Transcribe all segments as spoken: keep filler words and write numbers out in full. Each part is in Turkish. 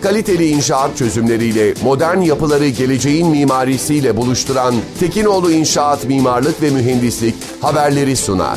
Kaliteli inşaat çözümleriyle modern yapıları geleceğin mimarisiyle buluşturan Tekinoğlu İnşaat Mimarlık ve Mühendislik haberleri sunar.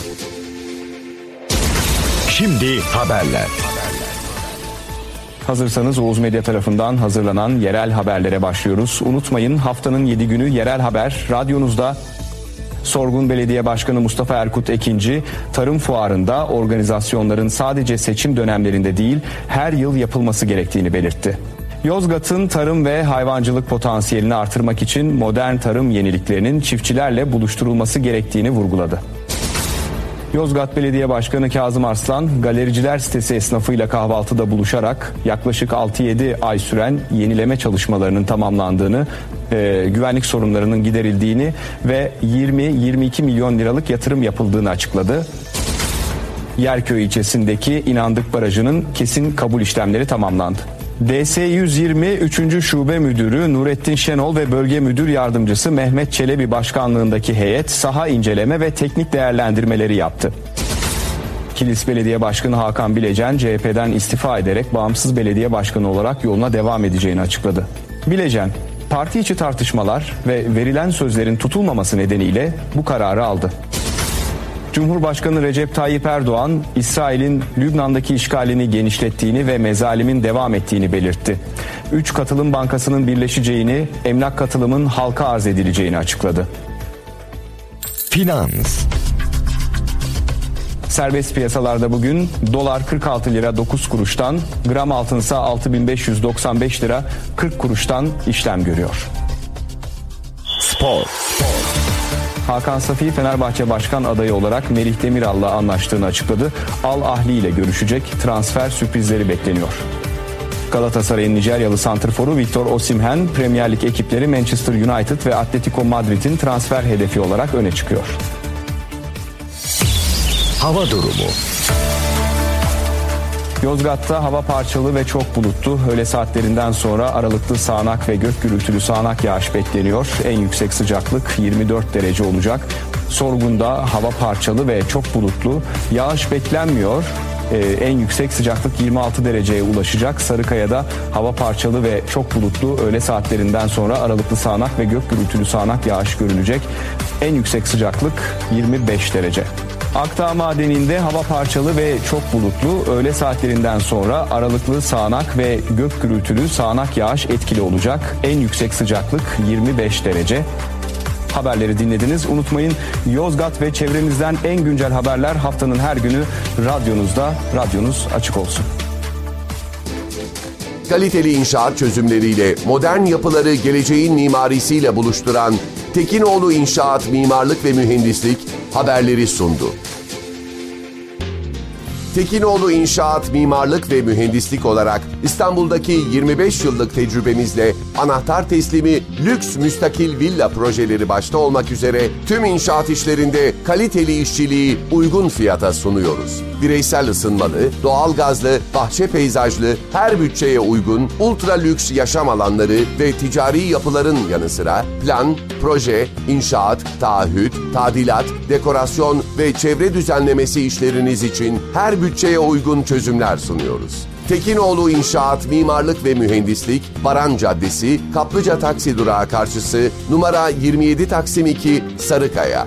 Şimdi haberler. Hazırsanız Oğuz Medya tarafından hazırlanan yerel haberlere başlıyoruz. Unutmayın, haftanın yedi günü yerel haber radyonuzda. Sorgun Belediye Başkanı Mustafa Erkut Ekinci, tarım fuarında organizasyonların sadece seçim dönemlerinde değil, her yıl yapılması gerektiğini belirtti. Yozgat'ın tarım ve hayvancılık potansiyelini artırmak için modern tarım yeniliklerinin çiftçilerle buluşturulması gerektiğini vurguladı. Yozgat Belediye Başkanı Kazım Arslan, galericiler sitesi esnafıyla kahvaltıda buluşarak yaklaşık altı yedi ay süren yenileme çalışmalarının tamamlandığını, e, güvenlik sorunlarının giderildiğini ve yirmi yirmi iki milyon liralık yatırım yapıldığını açıkladı. Yerköy ilçesindeki İnandık Barajı'nın kesin kabul işlemleri tamamlandı. D S yüz yirmi üçüncü Şube Müdürü Nurettin Şenol ve Bölge Müdür Yardımcısı Mehmet Çelebi başkanlığındaki heyet saha inceleme ve teknik değerlendirmeleri yaptı. Kilis Belediye Başkanı Hakan Bilecen, C H P'den istifa ederek bağımsız belediye başkanı olarak yoluna devam edeceğini açıkladı. Bilecen, parti içi tartışmalar ve verilen sözlerin tutulmaması nedeniyle bu kararı aldı. Cumhurbaşkanı Recep Tayyip Erdoğan, İsrail'in Lübnan'daki işgalini genişlettiğini ve mezalimin devam ettiğini belirtti. Üç katılım bankasının birleşeceğini, emlak katılımın halka arz edileceğini açıkladı. Finans. Serbest piyasalarda bugün dolar kırk altı lira dokuz kuruştan, gram altınsa altı bin beş yüz doksan beş lira kırk kuruştan işlem görüyor. Spor. Hakan Safi, Fenerbahçe Başkan adayı olarak Melih Demiral'la anlaştığını açıkladı. Al Ahli ile görüşecek, transfer sürprizleri bekleniyor. Galatasaray'ın Nijeryalı santrforu Victor Osimhen, Premier Lig ekipleri Manchester United ve Atletico Madrid'in transfer hedefi olarak öne çıkıyor. Hava durumu. Yozgat'ta hava parçalı ve çok bulutlu. Öğle saatlerinden sonra aralıklı sağanak ve gök gürültülü sağanak yağış bekleniyor. En yüksek sıcaklık yirmi dört derece olacak. Sorgun'da hava parçalı ve çok bulutlu. Yağış beklenmiyor. Ee, en yüksek sıcaklık yirmi altı dereceye ulaşacak. Sarıkaya'da hava parçalı ve çok bulutlu. Öğle saatlerinden sonra aralıklı sağanak ve gök gürültülü sağanak yağış görülecek. En yüksek sıcaklık yirmi beş derece. Akdağ Madeni'nde hava parçalı ve çok bulutlu. Öğle saatlerinden sonra aralıklı sağanak ve gök gürültülü sağanak yağış etkili olacak. En yüksek sıcaklık yirmi beş derece. Haberleri dinlediniz. Unutmayın, Yozgat ve çevremizden en güncel haberler haftanın her günü radyonuzda. Radyonuz açık olsun. Kaliteli inşaat çözümleriyle modern yapıları geleceğin mimarisiyle buluşturan Tekinoğlu İnşaat Mimarlık ve Mühendislik haberleri sundu. Tekinoğlu İnşaat Mimarlık ve Mühendislik olarak İstanbul'daki yirmi beş yıllık tecrübemizle anahtar teslimi lüks müstakil villa projeleri başta olmak üzere tüm inşaat işlerinde kaliteli işçiliği uygun fiyata sunuyoruz. Bireysel ısınmalı, doğalgazlı, bahçe peyzajlı, her bütçeye uygun ultra lüks yaşam alanları ve ticari yapıların yanı sıra plan, proje, inşaat, taahhüt, tadilat, dekorasyon ve çevre düzenlemesi işleriniz için her bütçeye uygun çözümler sunuyoruz. Tekinoğlu İnşaat Mimarlık ve Mühendislik, Baran Caddesi, Kaplıca Taksi Durağı karşısı, numara yirmi yedi Taksim iki, Sarıkaya.